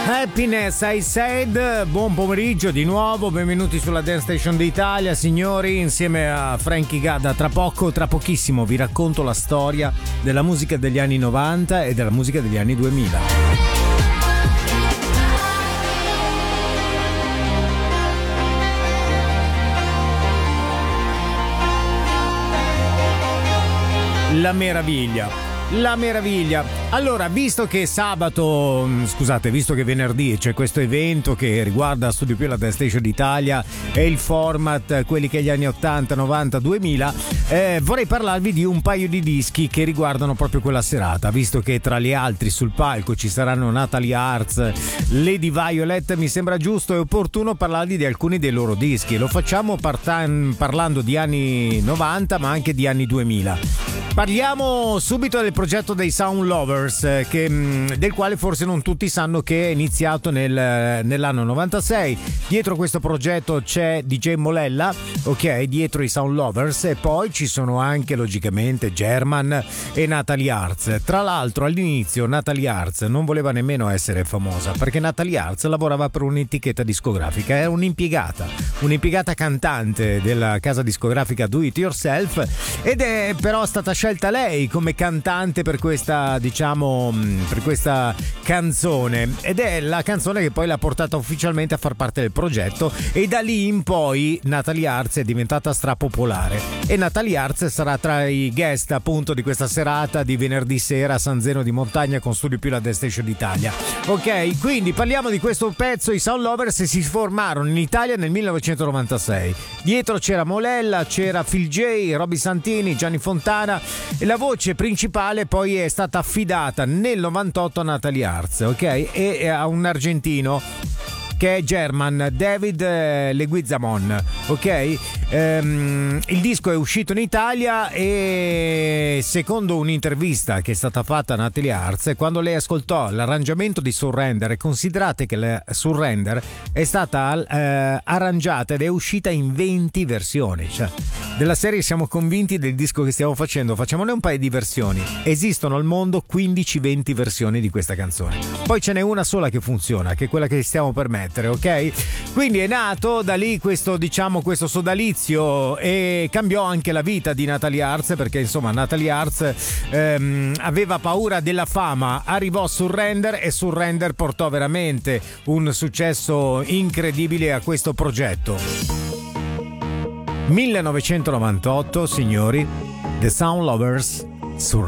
Happiness I Said, buon pomeriggio di nuovo, benvenuti sulla Dance Station d'Italia, signori, insieme a Frankie Gadda. Tra pochissimo vi racconto la storia della musica degli anni 90 e della musica degli anni 2000. La meraviglia. Allora, visto che venerdì c'è questo evento che riguarda Studio Più la Dance Station d'Italia e il format, quelli che gli anni 80, 90, 2000, vorrei parlarvi di un paio di dischi che riguardano proprio quella serata, visto che tra gli altri sul palco ci saranno Natalie Arts, Lady Violet. Mi sembra giusto e opportuno parlarvi di alcuni dei loro dischi. Lo facciamo parlando di anni 90 ma anche di anni 2000. Parliamo subito del progetto dei Sound Lovers, del quale forse non tutti sanno che è iniziato nell'anno 96. Dietro questo progetto c'è DJ Molella, ok, dietro i Sound Lovers, e poi ci sono anche logicamente German e Natalie Arts. Tra l'altro all'inizio Natalie Arts non voleva nemmeno essere famosa, perché Natalie Arts lavorava per un'etichetta discografica, era un'impiegata cantante della casa discografica Do It Yourself, ed è però stata scelta lei come cantante per questa canzone, ed è la canzone che poi l'ha portata ufficialmente a far parte del progetto, e da lì in poi Natalie Arts è diventata strapopolare e Natalie Arts sarà tra i guest appunto di questa serata di venerdì sera a San Zeno di Montagna con Studio Più la Dance Station d'Italia. Ok, quindi parliamo di questo pezzo. I Sound Lovers si formarono in Italia nel 1996. Dietro c'era Molella, c'era Phil J, Roby Santini, Gianni Fontana, e la voce principale poi è stata affidata nel 98 a Natalie Arts, ok? E a un argentino che è German, David Leguizamon, ok? Il disco è uscito in Italia e secondo un'intervista che è stata fatta a Natalie Arts, quando lei ascoltò l'arrangiamento di Surrender, e considerate che la Surrender è stata arrangiata ed è uscita in 20 versioni, cioè della serie siamo convinti del disco che stiamo facciamone un paio di versioni, esistono al mondo 15-20 versioni di questa canzone, poi ce n'è una sola che funziona, che è quella che stiamo per mettere, ok? Quindi è nato da lì questo sodalizio, e cambiò anche la vita di Natalie Arts, perché insomma Natalie Arts aveva paura della fama, arrivò Surrender e Surrender portò veramente un successo incredibile a questo progetto. 1998, signori, The Sound Lovers, Surrender.